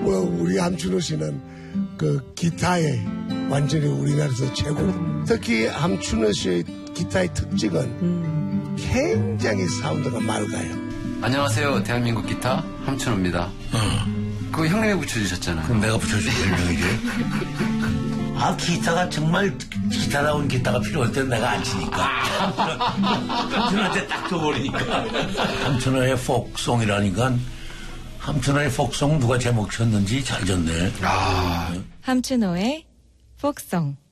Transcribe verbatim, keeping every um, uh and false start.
뭐 우리 함춘호 씨는 그 기타에 완전히 우리나라에서 최고. 특히 함춘호 씨의 기타의 특징은 음. 굉장히 사운드가 맑아요. 안녕하세요. 대한민국 기타 함춘호입니다. 어. 그거 형님이 붙여주셨잖아요. 그럼 내가 붙여준 별명이지. 아, 기타가 정말 기타다운 기타가 필요할 때는 내가 안 치니까. 함춘호한테 딱 줘버리니까. 함춘호의 폭송이라니까 함춘호의 폭송 누가 제목 쳤는지 잘 졌네. 아. 함춘호의 폭송.